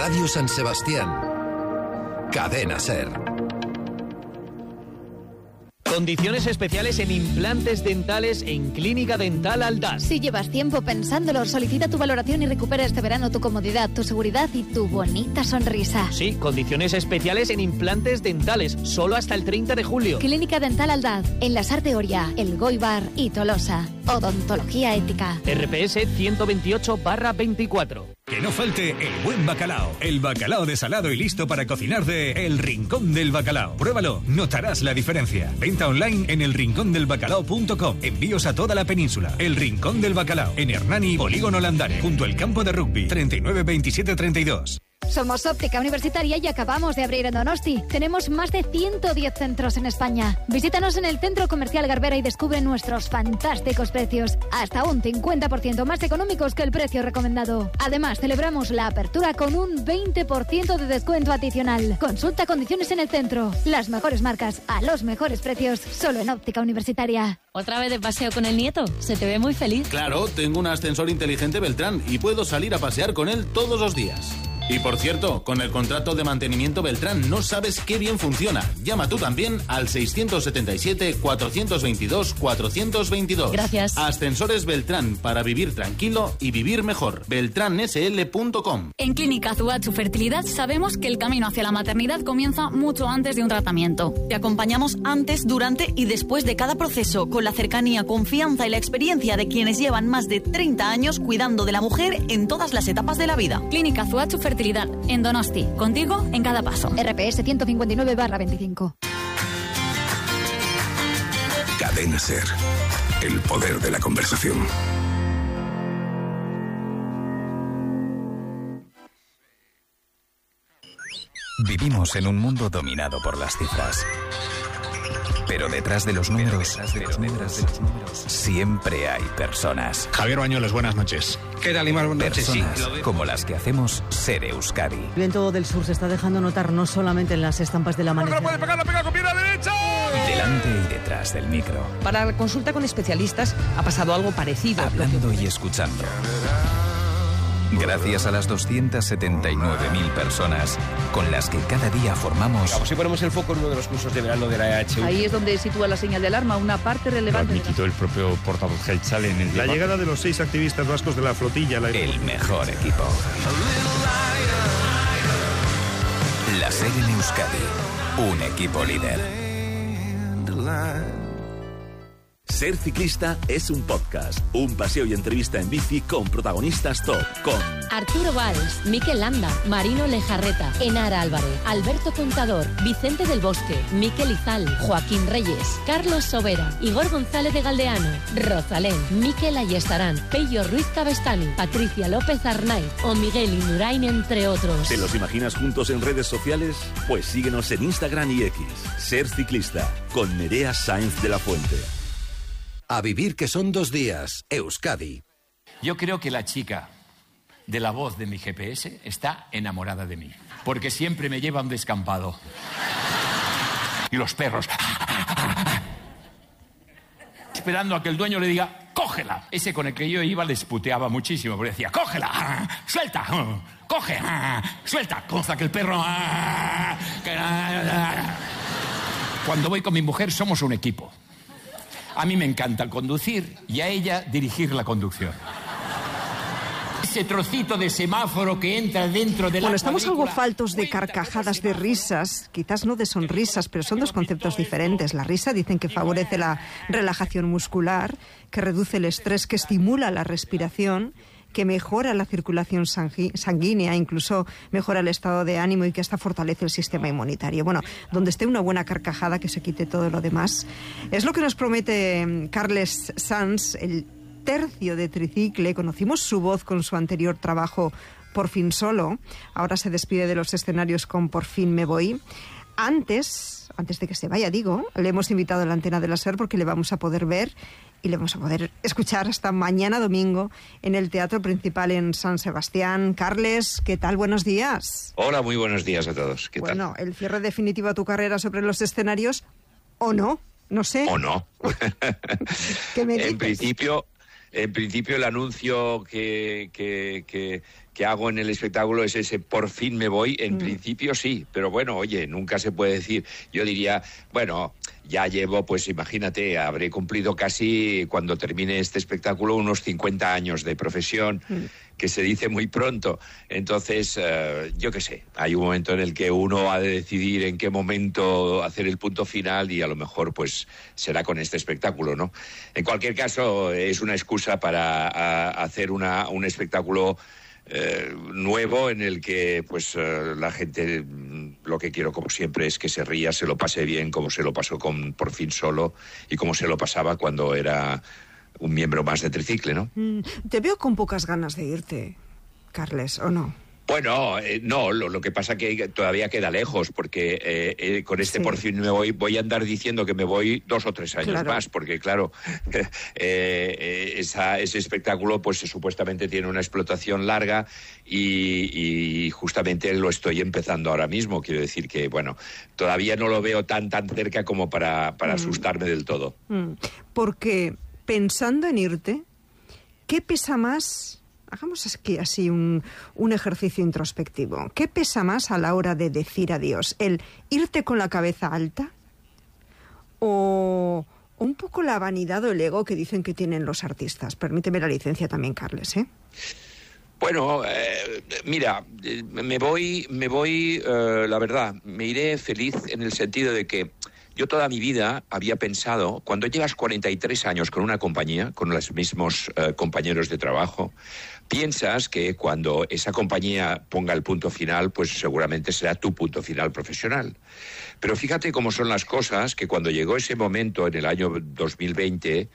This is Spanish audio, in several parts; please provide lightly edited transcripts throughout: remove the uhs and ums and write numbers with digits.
Radio San Sebastián. Cadena SER. Condiciones especiales en implantes dentales en Clínica Dental Aldaz. Si llevas tiempo pensándolo, solicita tu valoración y recupera este verano tu comodidad, tu seguridad y tu bonita sonrisa. Sí, condiciones especiales en implantes dentales, solo hasta el 30 de julio. Clínica Dental Aldaz, en la Sar de Oria, El Goibar y Tolosa. Odontología ética. RPS 128/24. Que no falte el buen bacalao. El bacalao desalado y listo para cocinar de El Rincón del Bacalao. Pruébalo, notarás la diferencia. Venta online en elrincondelbacalao.com. Envíos a toda la península. El Rincón del Bacalao. En Hernani, Polígono Landare, junto al campo de rugby. 39 27 32. Somos Óptica Universitaria y acabamos de abrir en Donosti. Tenemos más de 110 centros en España. Visítanos en el Centro Comercial Garbera y descubre nuestros fantásticos precios. Hasta un 50% más económicos que el precio recomendado. Además, celebramos la apertura con un 20% de descuento adicional. Consulta condiciones en el centro. Las mejores marcas a los mejores precios, solo en Óptica Universitaria. ¿Otra vez de paseo con el nieto? Se te ve muy feliz. Claro, tengo un ascensor inteligente Beltrán y puedo salir a pasear con él todos los días. Y por cierto, con el contrato de mantenimiento Beltrán no sabes qué bien funciona. Llama tú también al 677-422-422. Gracias. Ascensores Beltrán, para vivir tranquilo y vivir mejor. beltransl.com. En Clínica Azuachu Fertilidad sabemos que el camino hacia la maternidad comienza mucho antes de un tratamiento. Te acompañamos antes, durante y después de cada proceso, con la cercanía, confianza y la experiencia de quienes llevan más de 30 años cuidando de la mujer en todas las etapas de la vida. Clínica Azuachu Fertilidad, en Donosti, contigo en cada paso. RPS 159/25. Cadena SER. El poder de la conversación. Vivimos en un mundo dominado por las cifras. Pero detrás de los números, siempre hay personas. Javier Bañuelos, buenas noches. ¿Qué tal, Imar? Buenas noches. Personas como las que hacemos SER Euskadi. El viento del sur se está dejando notar no solamente en las estampas del amanecer. ¡No puede pegar, la pega con pierna derecha! Delante y detrás del micro. Para la consulta con especialistas ha pasado algo parecido. Hablando y escuchando. Gracias a las 279.000 personas con las que cada día formamos... Vamos, si ponemos el foco en uno de los cursos de verano de la EHU. Ahí es donde sitúa la señal de alarma, una parte relevante... Lo admitido el propio portavoz Geltzale en el... La llegada de los 6 activistas vascos de la flotilla... El mejor equipo. La SER en Euskadi. Un equipo líder. Ser ciclista es un podcast, un paseo y entrevista en bici con protagonistas top, con Arturo Valls, Mikel Landa, Marino Lejarreta, Enara Álvarez, Alberto Contador, Vicente del Bosque, Mikel Izal, Joaquín Reyes, Carlos Sobera, Igor González de Galdeano, Rosalén, Mikel Ayestarán, Pello Ruiz Cabestany, Patricia López Arnaiz o Miguel Indurain, entre otros. ¿Te los imaginas juntos en redes sociales? Pues síguenos en Instagram y X. Ser ciclista, con Nerea Sáenz de la Fuente. A vivir que son 2 días. Euskadi. Yo creo que la chica de la voz de mi GPS está enamorada de mí, porque siempre me lleva a un descampado. Y los perros... esperando a que el dueño le diga, ¡cógela! Ese con el que yo iba les puteaba muchísimo, porque decía, ¡cógela! ¡Suelta! ¡Coge! ¡Suelta! Cosa que el perro... Cuando voy con mi mujer somos un equipo. A mí me encanta conducir y a ella dirigir la conducción. Ese trocito de semáforo que entra dentro de la... Bueno, estamos algo faltos de carcajadas, de risas, quizás no de sonrisas, pero son 2 conceptos diferentes. La risa dicen que favorece la relajación muscular, que reduce el estrés, que estimula la respiración, que mejora la circulación sanguínea, incluso mejora el estado de ánimo y que hasta fortalece el sistema inmunitario. Bueno, donde esté una buena carcajada, que se quite todo lo demás. Es lo que nos promete Carles Sans, el tercio de Tricicle. Conocimos su voz con su anterior trabajo Por fin solo. Ahora se despide de los escenarios con Por fin me voy. Antes de que se vaya, digo, le hemos invitado a la antena de la SER porque le vamos a poder ver y le vamos a poder escuchar hasta mañana domingo en el Teatro Principal en San Sebastián. Carles, ¿qué tal? Buenos días. Hola, muy buenos días a todos. ¿Qué tal? Bueno, el cierre definitivo a tu carrera sobre los escenarios, ¿o no? No sé. ¿O no? ¿Qué me dices? En principio, En principio el anuncio que hago en el espectáculo es ese por fin me voy. En principio sí, pero bueno, oye, nunca se puede decir. Yo diría, bueno, ya llevo, pues imagínate, habré cumplido casi, cuando termine este espectáculo, unos 50 años de profesión, que se dice muy pronto. Entonces, yo qué sé, hay un momento en el que uno ha de decidir en qué momento hacer el punto final y a lo mejor pues será con este espectáculo, ¿no? En cualquier caso, es una excusa para hacer un espectáculo nuevo en el que pues la gente, lo que quiero como siempre es que se ría, se lo pase bien, como se lo pasó con Por fin solo y como se lo pasaba cuando era un miembro más de Tricicle, ¿no? Te veo con pocas ganas de irte, Carles, ¿o no? Bueno, no, lo que pasa que todavía queda lejos, porque con este Por fin me voy a andar diciendo que me voy 2 o 3 años más, porque claro, ese espectáculo pues supuestamente tiene una explotación larga y justamente lo estoy empezando ahora mismo. Quiero decir que, bueno, todavía no lo veo tan cerca como para asustarme del todo. Porque pensando en irte, ¿qué pesa más? Hagamos aquí así un ejercicio introspectivo. ¿Qué pesa más a la hora de decir adiós? ¿El irte con la cabeza alta? ¿O un poco la vanidad o el ego que dicen que tienen los artistas? Permíteme la licencia también, Carles, ¿eh? Bueno, mira, me voy, la verdad, me iré feliz en el sentido de que yo toda mi vida había pensado, cuando llevas 43 años con una compañía, con los mismos compañeros de trabajo, piensas que cuando esa compañía ponga el punto final, pues seguramente será tu punto final profesional. Pero fíjate cómo son las cosas, que cuando llegó ese momento en el año 2020,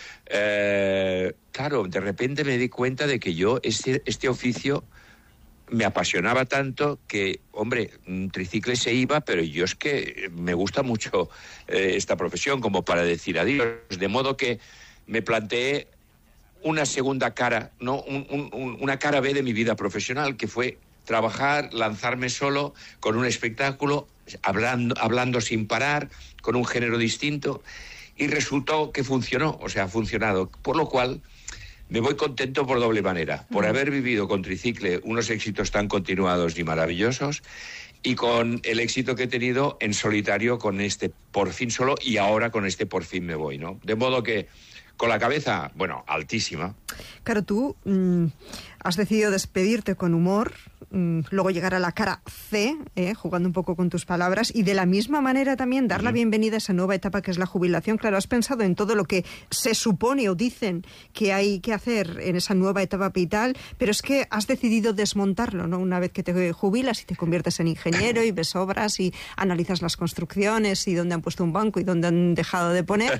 claro, de repente me di cuenta de que yo este oficio me apasionaba tanto que, hombre, Tricicle se iba, pero yo es que me gusta mucho esta profesión como para decir adiós. De modo que me planteé una segunda cara, ¿no? Una cara B de mi vida profesional, que fue trabajar, lanzarme solo con un espectáculo, hablando sin parar, con un género distinto, y resultó que funcionó, o sea, ha funcionado. Por lo cual me voy contento por doble manera, por haber vivido con Tricicle unos éxitos tan continuados y maravillosos, y con el éxito que he tenido en solitario con este Por fin solo y ahora con este Por fin me voy, ¿no? De modo que con la cabeza, bueno, altísima. Claro, tú has decidido despedirte con humor, luego llegar a la cara C, jugando un poco con tus palabras, y de la misma manera también dar la bienvenida a esa nueva etapa que es la jubilación. Claro, has pensado en todo lo que se supone o dicen que hay que hacer en esa nueva etapa vital, pero es que has decidido desmontarlo, ¿no? Una vez que te jubilas y te conviertes en ingeniero y ves obras y analizas las construcciones y dónde han puesto un banco y dónde han dejado de poner,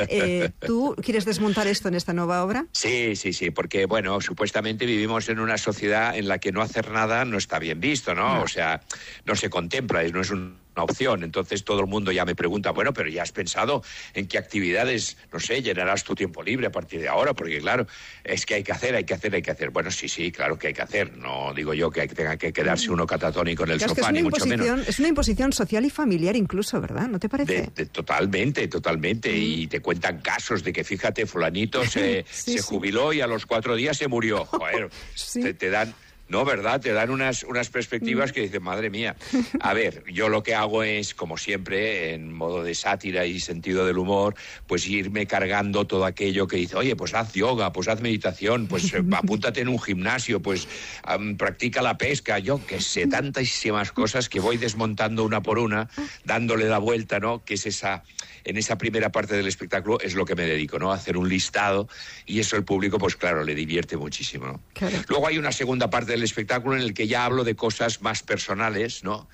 ¿tú quieres desmontar esto en esta nueva obra? Sí, porque, bueno, supuestamente vivimos en una sociedad en la que no hacer nada no está bien visto, ¿no? O sea, no se contempla, no es una opción. Entonces todo el mundo ya me pregunta, bueno, pero ¿ya has pensado en qué actividades, no sé, llenarás tu tiempo libre a partir de ahora? Porque claro, es que hay que hacer. Bueno, sí, claro que hay que hacer. No digo yo que tenga que quedarse uno catatónico en el sofá, ni mucho menos. Es una imposición social y familiar incluso, ¿verdad? ¿No te parece? Totalmente. Y te cuentan casos de que, fíjate, fulanito se jubiló y a los 4 días se murió. Joder, te dan... No, ¿verdad? Te dan unas perspectivas que dicen, madre mía. A ver, yo lo que hago es, como siempre, en modo de sátira y sentido del humor, pues irme cargando todo aquello que dice, oye, pues haz yoga, pues haz meditación, pues apúntate en un gimnasio, pues practica la pesca, yo qué sé, tantísimas cosas que voy desmontando una por una, dándole la vuelta, ¿no? Que es en esa primera parte del espectáculo es lo que me dedico, ¿no? A hacer un listado, y eso el público, pues claro, le divierte muchísimo, ¿no? Claro. Luego hay una segunda parte del espectáculo en el que ya hablo de cosas más personales, ¿no?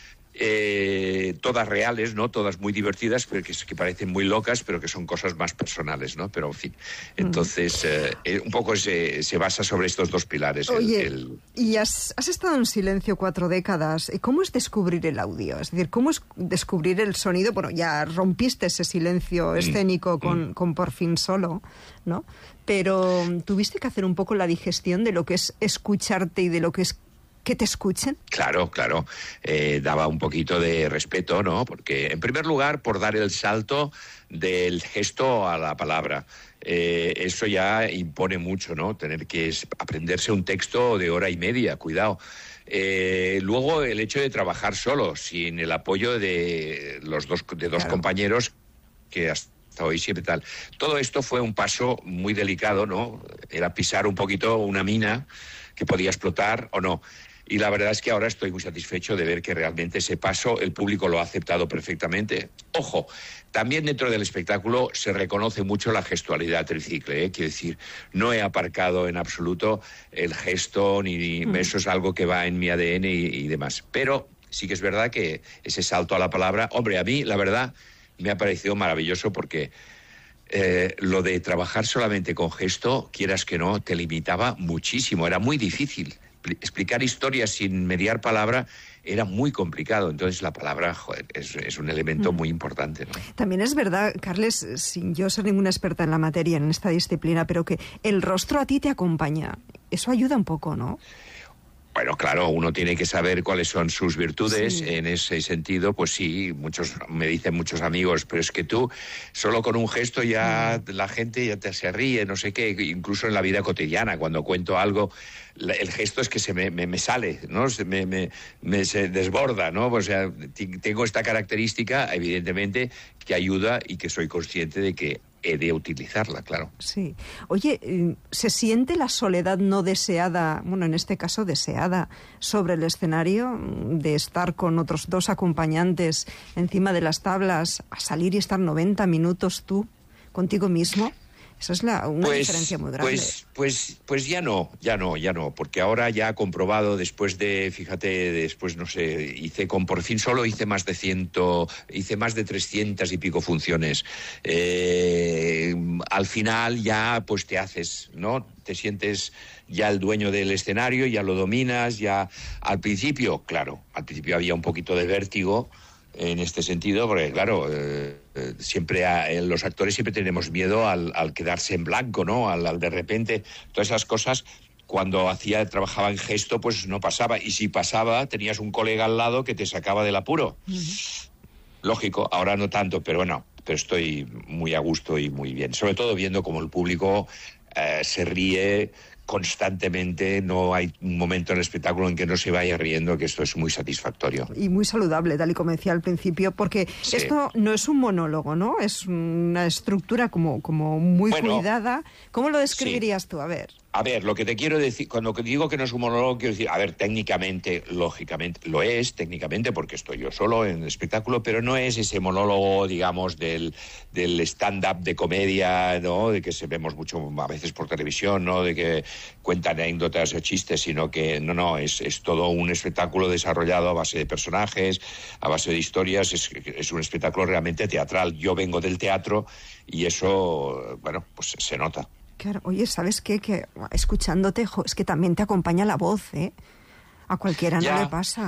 Todas reales, ¿no? Todas muy divertidas, pero que parecen muy locas, pero que son cosas más personales, ¿no? Pero en fin, entonces un poco se basa sobre estos dos pilares. Oye, y has estado en silencio 4 décadas. ¿Cómo es descubrir el audio? Es decir, ¿cómo es descubrir el sonido? Bueno, ya rompiste ese silencio escénico con Por fin solo, ¿no? Pero tuviste que hacer un poco la digestión de lo que es escucharte y de lo que es que te escuchen. Claro. Daba un poquito de respeto, ¿no? Porque, en primer lugar, por dar el salto del gesto a la palabra. eso ya impone mucho, ¿no? Tener que aprenderse un texto de hora y media, cuidado. Luego el hecho de trabajar solo, sin el apoyo de dos compañeros que hasta hoy siempre tal. Todo esto fue un paso muy delicado, ¿no? Era pisar un poquito una mina que podía explotar o no. Y la verdad es que ahora estoy muy satisfecho de ver que realmente ese paso el público lo ha aceptado perfectamente. Ojo, también dentro del espectáculo se reconoce mucho la gestualidad tricicle, ¿eh? Quiero decir, no he aparcado en absoluto el gesto, ni eso es algo que va en mi ADN y demás. Pero sí que es verdad que ese salto a la palabra, hombre, a mí la verdad me ha parecido maravilloso porque lo de trabajar solamente con gesto, quieras que no, te limitaba muchísimo, era muy difícil. Explicar historias sin mediar palabra era muy complicado. Entonces la palabra, joder, es un elemento muy importante, ¿no? También es verdad, Carles, sin yo ser ninguna experta en la materia, en esta disciplina, pero que el rostro a ti te acompaña. Eso ayuda un poco, ¿no? Bueno, claro, uno tiene que saber cuáles son sus virtudes. Sí. En ese sentido, pues sí, me dicen muchos amigos, pero es que tú, solo con un gesto ya la gente ya se ríe, no sé qué, incluso en la vida cotidiana, cuando cuento algo, el gesto es que se me sale, ¿no? Se desborda, ¿no? O sea, tengo esta característica, evidentemente, que ayuda y que soy consciente de que he de utilizarla, claro. Sí. Oye, ¿se siente la soledad no deseada, bueno, en este caso deseada, sobre el escenario, de estar con otros dos acompañantes encima de las tablas, a salir y estar 90 minutos tú, contigo mismo? Esa es una diferencia muy grande. Pues ya no, porque ahora ya he comprobado después de por fin solo hice más de 300 y pico funciones. Al final ya pues te haces, ¿no? Te sientes ya el dueño del escenario, ya lo dominas, ya al principio había un poquito de vértigo en este sentido, porque claro, los actores siempre tenemos miedo al quedarse en blanco, ¿no? Al de repente, todas esas cosas, cuando trabajaba en gesto, pues no pasaba, y si pasaba, tenías un colega al lado que te sacaba del apuro. Lógico, ahora no tanto, pero bueno, pero estoy muy a gusto y muy bien, sobre todo viendo cómo el público se ríe constantemente. No hay un momento en el espectáculo en que no se vaya riendo, que esto es muy satisfactorio. Y muy saludable, tal y como decía al principio, porque esto no es un monólogo, ¿no? Es una estructura como muy cuidada. ¿Cómo lo describirías tú? A ver, lo que te quiero decir, cuando digo que no es un monólogo, quiero decir, técnicamente, lógicamente, lo es, técnicamente, porque estoy yo solo en el espectáculo, pero no es ese monólogo, digamos, del stand-up de comedia, ¿no? De que se vemos mucho a veces por televisión, ¿no? De que cuentan anécdotas o chistes, sino que no, es todo un espectáculo desarrollado a base de personajes, a base de historias, es un espectáculo realmente teatral. Yo vengo del teatro y eso, bueno, pues se nota. Claro, oye, ¿sabes qué? Que escuchándote, es que también te acompaña la voz, ¿eh? A cualquiera no le pasa.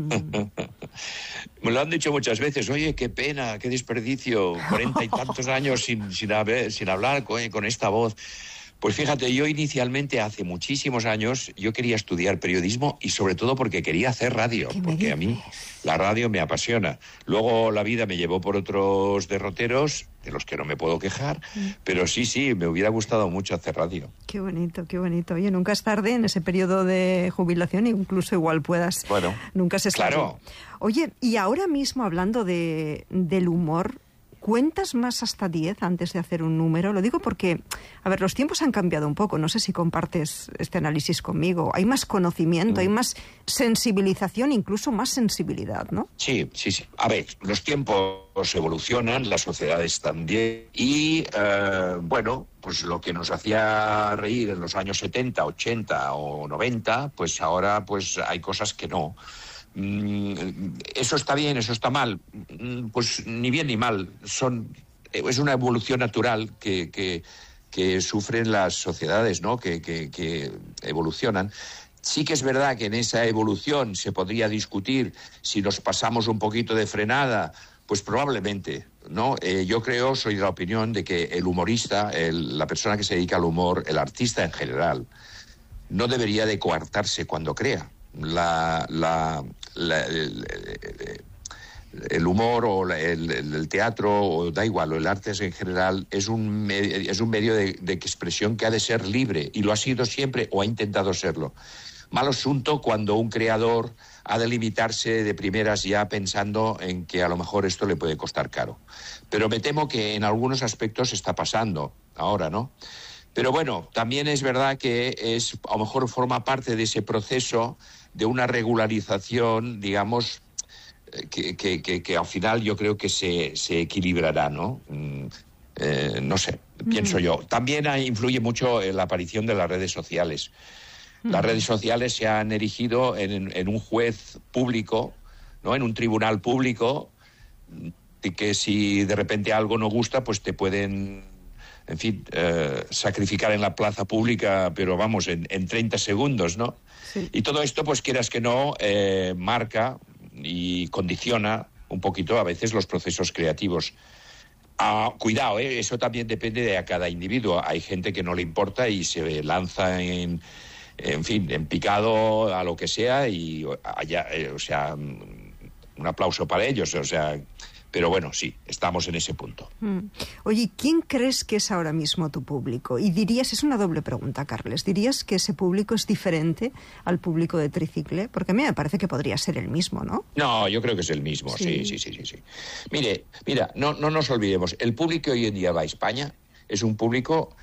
Me lo han dicho muchas veces. Oye, qué pena, qué desperdicio, 40 y tantos años sin hablar con esta voz. Pues fíjate, yo inicialmente, hace muchísimos años, yo quería estudiar periodismo y sobre todo porque quería hacer radio, porque a mí la radio me apasiona. Luego la vida me llevó por otros derroteros, de los que no me puedo quejar, pero sí, me hubiera gustado mucho hacer radio. Qué bonito, qué bonito. Oye, nunca es tarde en ese periodo de jubilación, incluso igual puedas... Bueno, nunca se sabe. Claro. Oye, y ahora mismo, hablando del humor, ¿cuentas más hasta 10 antes de hacer un número? Lo digo porque, a ver, los tiempos han cambiado un poco. No sé si compartes este análisis conmigo. Hay más conocimiento, hay más sensibilización, incluso más sensibilidad, ¿no? Sí. A ver, los tiempos evolucionan, las sociedades también. Y, bueno, pues lo que nos hacía reír en los años 70, 80 o 90, pues ahora pues hay cosas que no. ¿Eso está bien, eso está mal? Pues ni bien ni mal. Es una evolución natural que sufren las sociedades, ¿no? Que evolucionan. Sí que es verdad que en esa evolución se podría discutir si nos pasamos un poquito de frenada, pues probablemente, ¿no? Yo soy de la opinión de que el humorista, la persona que se dedica al humor, el artista en general, no debería de coartarse cuando crea. el humor o el teatro, o da igual, o el arte en general, es un medio de expresión que ha de ser libre, y lo ha sido siempre, o ha intentado serlo. Mal asunto cuando un creador ha de limitarse de primeras ya pensando en que a lo mejor esto le puede costar caro. Pero me temo que en algunos aspectos está pasando ahora, ¿no? Pero bueno, también es verdad que a lo mejor forma parte de ese proceso de una regularización, digamos, que al final yo creo que se equilibrará, ¿no? No sé, pienso yo. También influye mucho la aparición de las redes sociales. Las redes sociales se han erigido en un juez público, ¿no? En un tribunal público, y que si de repente algo no gusta, pues te pueden, en fin, sacrificar en la plaza pública, pero vamos, en 30 segundos, ¿no? Sí. Y todo esto, pues quieras que no, marca y condiciona un poquito a veces los procesos creativos. Cuidado, eso también depende de a cada individuo. Hay gente que no le importa y se lanza en fin, en picado a lo que sea, y allá, o sea, un aplauso para ellos, o sea, pero bueno, sí, estamos en ese punto. Oye, ¿quién crees que es ahora mismo tu público? Y dirías, es una doble pregunta, Carles, ¿dirías que ese público es diferente al público de Tricicle? Porque a mí me parece que podría ser el mismo, ¿no? No, yo creo que es el mismo, sí. Mira, no nos olvidemos, el público que hoy en día va a España es un público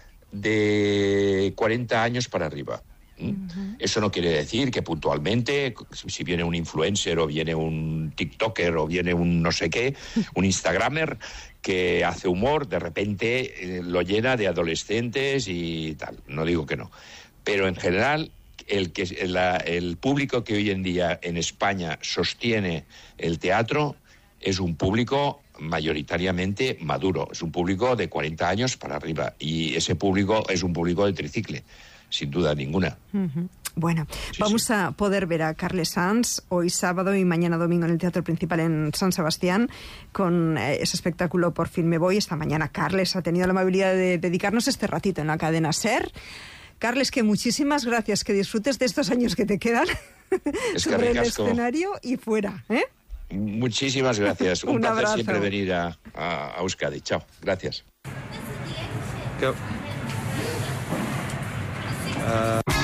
de 40 años para arriba. Eso no quiere decir que puntualmente, si viene un influencer o viene un tiktoker o viene un no sé qué, un instagramer que hace humor, de repente lo llena de adolescentes y tal. No digo que no. Pero en general, el público que hoy en día en España sostiene el teatro es un público mayoritariamente maduro. Es un público de 40 años para arriba. Y ese público es un público de Tricicle, sin duda ninguna. Bueno, vamos a poder ver a Carles Sans hoy sábado y mañana domingo en el Teatro Principal en San Sebastián con ese espectáculo Por fin me voy. Esta mañana Carles ha tenido la amabilidad de dedicarnos este ratito en la cadena SER. Carles, que muchísimas gracias, que disfrutes de estos años que te quedan sobre el escenario y fuera, ¿eh? Muchísimas gracias. Un placer abrazo. Siempre venir a Euskadi. Chao, gracias. Chao.